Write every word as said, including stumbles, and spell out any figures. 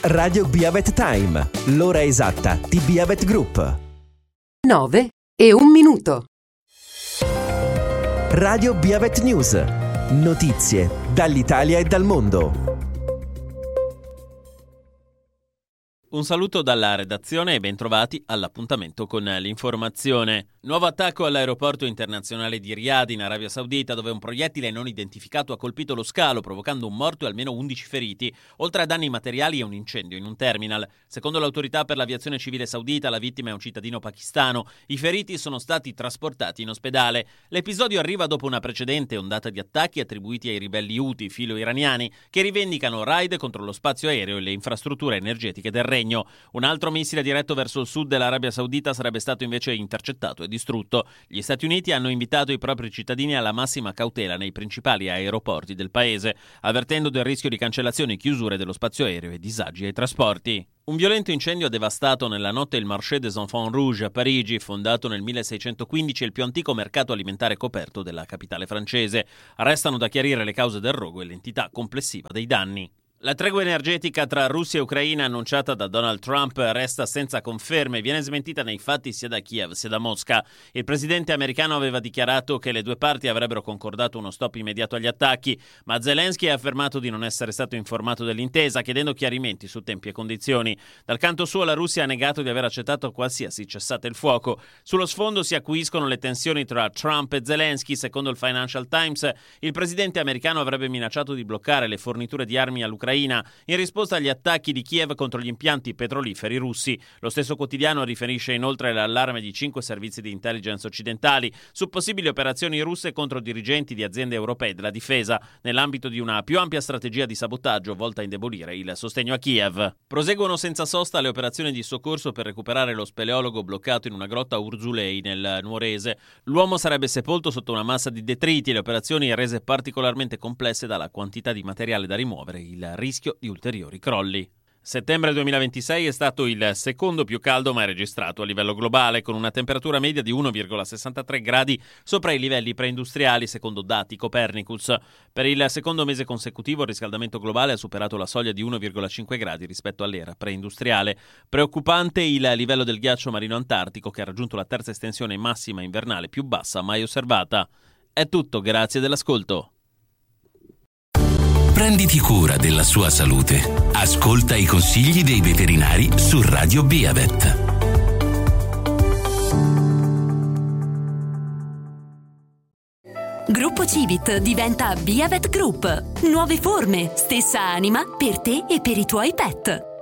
Radio Biavet Time, l'ora esatta di Biavet Group. nove e un minuto. Radio Biavet News. Notizie dall'Italia e dal mondo. Un saluto dalla redazione e bentrovati all'appuntamento con l'informazione. Nuovo attacco all'aeroporto internazionale di Riyadh in Arabia Saudita, dove un proiettile non identificato ha colpito lo scalo, provocando un morto e almeno undici feriti, oltre a danni materiali e un incendio in un terminal. Secondo l'autorità per l'aviazione civile saudita, la vittima è un cittadino pakistano. I feriti sono stati trasportati in ospedale. L'episodio arriva dopo una precedente ondata di attacchi attribuiti ai ribelli Houthi filo-iraniani, che rivendicano raid contro lo spazio aereo e le infrastrutture energetiche del regno. Un altro missile diretto verso il sud dell'Arabia Saudita sarebbe stato invece intercettato e distrutto. Gli Stati Uniti hanno invitato i propri cittadini alla massima cautela nei principali aeroporti del paese, avvertendo del rischio di cancellazioni e chiusure dello spazio aereo e disagi ai trasporti. Un violento incendio ha devastato nella notte il Marché des Enfants Rouges a Parigi, fondato nel milleseicentoquindici, il più antico mercato alimentare coperto della capitale francese. Restano da chiarire le cause del rogo e l'entità complessiva dei danni. La tregua energetica tra Russia e Ucraina annunciata da Donald Trump resta senza conferme e viene smentita nei fatti sia da Kiev sia da Mosca. Il presidente americano aveva dichiarato che le due parti avrebbero concordato uno stop immediato agli attacchi, ma Zelensky ha affermato di non essere stato informato dell'intesa, chiedendo chiarimenti su tempi e condizioni. Dal canto suo la Russia ha negato di aver accettato qualsiasi cessate il fuoco. Sullo sfondo si acuiscono le tensioni tra Trump e Zelensky. Secondo il Financial Times, il presidente americano avrebbe minacciato di bloccare le forniture di armi all'Ucraina in risposta agli attacchi di Kiev contro gli impianti petroliferi russi. Lo stesso quotidiano riferisce inoltre l'allarme di cinque servizi di intelligence occidentali su possibili operazioni russe contro dirigenti di aziende europee della difesa, nell'ambito di una più ampia strategia di sabotaggio volta a indebolire il sostegno a Kiev. Proseguono senza sosta le operazioni di soccorso per recuperare lo speleologo bloccato in una grotta a Urzulei, nel Nuorese. L'uomo sarebbe sepolto sotto una massa di detriti e le operazioni rese particolarmente complesse dalla quantità di materiale da rimuovere, il rischio di ulteriori crolli. Settembre duemilaventisei è stato il secondo più caldo mai registrato a livello globale, con una temperatura media di uno virgola sessantatré gradi sopra i livelli preindustriali, secondo dati Copernicus. Per il secondo mese consecutivo il riscaldamento globale ha superato la soglia di uno virgola cinque gradi rispetto all'era preindustriale. Preoccupante il livello del ghiaccio marino antartico, che ha raggiunto la terza estensione massima invernale più bassa mai osservata. È tutto, grazie dell'ascolto. Prenditi cura della sua salute. Ascolta i consigli dei veterinari su Radio Biavet. Gruppo Civit diventa Biavet Group. Nuove forme, stessa anima per te e per i tuoi pet.